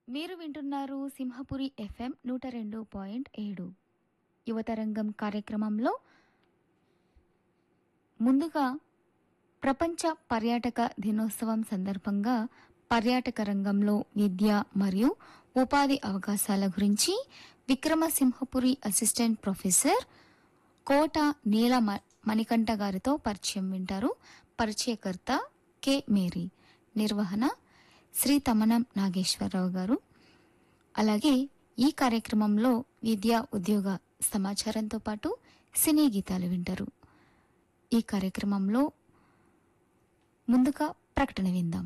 మీరు వింటున్నారు సింహపురి ఎఫ్ఎం 102.7 యువతరంగం కార్యక్రమంలో ముందుగా ప్రపంచ పర్యాటక దినోత్సవం సందర్భంగా పర్యాటక రంగంలో విద్య మరియు ఉపాధి అవకాశాల గురించి విక్రమసింహపురి అసిస్టెంట్ ప్రొఫెసర్ కోట నీల మణికంఠ గారితో పరిచయం వింటారు. పరిచయకర్త కె మేరీ, నిర్వహణ శ్రీ తమనం నాగేశ్వరరావు గారు. అలాగే ఈ కార్యక్రమంలో విద్యా ఉద్యోగ సమాచారంతో పాటు సినీ గీతాలు వింటారు. ఈ కార్యక్రమంలో ముందుగా ప్రకటన విందాం.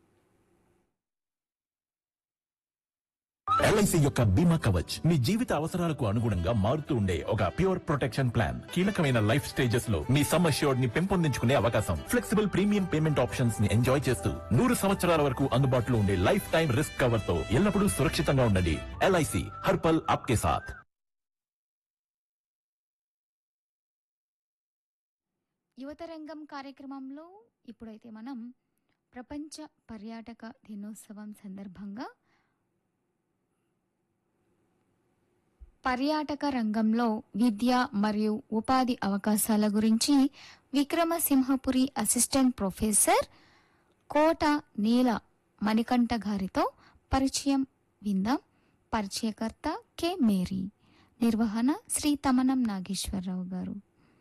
ఎల్ఐసి యొక్క బీమా కవచ్ మీ జీవిత అవసరాలకు అనుగుణంగా మారుతూ ఉండే ఒక ప్యూర్ ప్రొటెక్షన్ ప్లాన్. కీలకమైన లైఫ్ స్టేజెస్ లో మీ సమ్ అష్యూర్డ్ ని పెంపొందించుకునే అవకాశం, ఫ్లెక్సిబుల్ ప్రీమియం పేమెంట్ ఆప్షన్స్ ని ఎంజాయ్ చేస్తూ 100 సంవత్సరాల వరకు అందుబాటులో ఉండే లైఫ్ టైం రిస్క్ కవర్ తో ఎల్లప్పుడూ సురక్షితంగా ఉండండి. ఎల్ఐసి హర్పల్ ఆప్కే సాథ్. యువతరంగం కార్యక్రమంలో ఇప్పుడైతే మనం ప్రపంచ పర్యాటక దినోత్సవం సందర్భంగా పర్యాటక రంగంలో విద్య మరియు ఉపాధి అవకాశాల గురించి విక్రమసింహపురి అసిస్టెంట్ ప్రొఫెసర్ కోట నీల మణికంఠ గారితో పరిచయం విందాం. పరిచయకర్త కె మేరీ, నిర్వహణ శ్రీ తమనం నాగేశ్వరరావు గారు.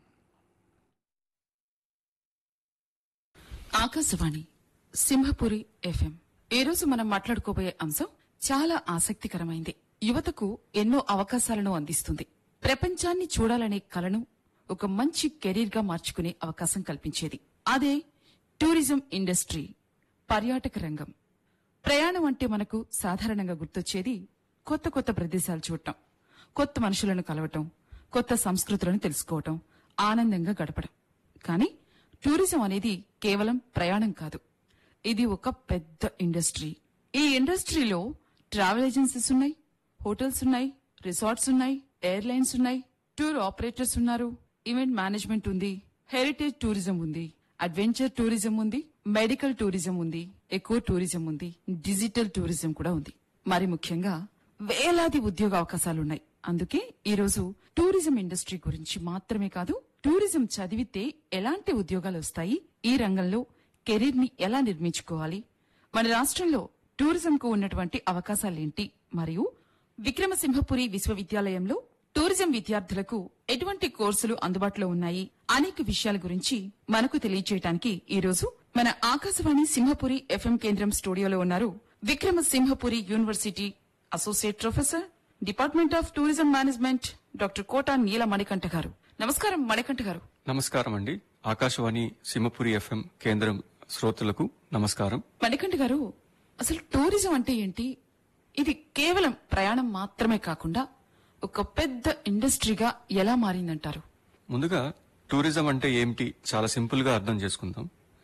ఆకాశవాణి సింహపురి ఎఫ్ఎం. ఈ రోజు మనం మాట్లాడుకోబోయే అంశం చాలా ఆసక్తికరమైంది. యువతకు ఎన్నో అవకాశాలను అందిస్తుంది. ప్రపంచాన్ని చూడాలనే కలను ఒక మంచి కెరీర్ గా మార్చుకునే అవకాశం కల్పించేది. అదే టూరిజం ఇండస్ట్రీ, పర్యాటక రంగం. ప్రయాణం అంటే మనకు సాధారణంగా గుర్తొచ్చేది కొత్త కొత్త ప్రదేశాలు చూడటం, కొత్త మనుషులను కలవటం, కొత్త సంస్కృతులను తెలుసుకోవటం, ఆనందంగా గడపడం. కానీ టూరిజం అనేది కేవలం ప్రయాణం కాదు, ఇది ఒక పెద్ద ఇండస్ట్రీ. ఈ ఇండస్ట్రీలో ట్రావెల్ ఏజెన్సీస్ ఉన్నాయి, హోటల్స్ ఉన్నాయి, రిసార్ట్స్ ఉన్నాయి, ఎయిర్లైన్స్ ఉన్నాయి, టూర్ ఆపరేటర్స్ ఉన్నారు, ఈవెంట్ మేనేజ్మెంట్ ఉంది, హెరిటేజ్ టూరిజం ఉంది, అడ్వెంచర్ టూరిజం ఉంది, మెడికల్ టూరిజం ఉంది, ఎకో టూరిజం ఉంది, డిజిటల్ టూరిజం కూడా ఉంది. మరి ముఖ్యంగా వేలాది ఉద్యోగ అవకాశాలున్నాయి. అందుకే ఈ రోజు టూరిజం ఇండస్ట్రీ గురించి మాత్రమే కాదు, టూరిజం చదివితే ఎలాంటి ఉద్యోగాలు వస్తాయి, ఈ రంగంలో కెరీర్ ని ఎలా నిర్మించుకోవాలి, మన రాష్ట్రంలో టూరిజం కు ఉన్నటువంటి అవకాశాలేంటి, మరియు విక్రమసింహపురి విశ్వవిద్యాలయంలో టూరిజం విద్యార్థులకు ఎటువంటి కోర్సులు అందుబాటులో ఉన్నాయి, అనేక విషయాల గురించి మనకు తెలియజేయడానికి ఈ రోజు మన ఆకాశవాణి సింహపురి ఎఫ్ఎం కేంద్రం స్టూడియోలో ఉన్నారు Vikrama Simhapuri university associate professor, department of tourism management, doctor కోట నీల మణికంఠ గారు. నమస్కారం మణికంఠ గారు. నమస్కారం అండి. ఆకాశవాణి సింహపురి ఎఫ్ఎం కేంద్రం శ్రోతలకు నమస్కారం. మణికంఠ గారు, అసలు టూరిజం అంటే ఏంటి? ఇది కేవలం ప్రయాణం మాత్రమే కాకుండా ఒక పెద్ద ఇండస్ట్రీగా ఎలా మారిందంటారు? ముందుగా టూరిజం అంటే ఏమిటి చాలా సింపుల్ గా అర్థం చేసుకుందాం.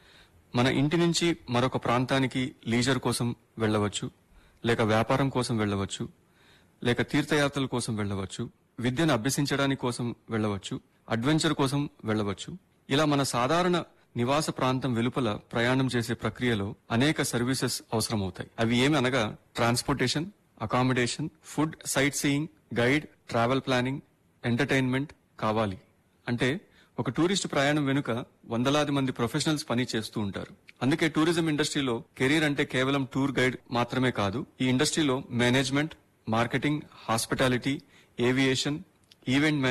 మన ఇంటి నుంచి మరొక ప్రాంతానికి లీజర్ కోసం వెళ్లవచ్చు, లేక వ్యాపారం కోసం వెళ్లవచ్చు, లేక తీర్థయాత్రల కోసం వెళ్లవచ్చు, విద్యను అభ్యసించడానికి కోసం వెళ్లవచ్చు, అడ్వెంచర్ కోసం వెళ్లవచ్చు. ఇలా మన సాధారణ నివాస ప్రాంతం వెలుపల ప్రయాణం చేసే ప్రక్రియలో అనేక సర్వీసెస్ అవసరమవుతాయి. అవి ఏమి అనగా transportation, accommodation, food, sight seeing, guide, travel planning, entertainment కావాలి. అంటే ఒక టూరిస్ట్ ప్రయాణం వెనుక వందలాది మంది ప్రొఫెషనల్స్ పని చేస్తూ ఉంటారు. అందుకే టూరిజం ఇండస్ట్రీలో కెరీర్ అంటే కేవలం టూర్ గైడ్ మాత్రమే కాదు. ఈ ఇండస్ట్రీలో management, marketing, hospitality, aviation, event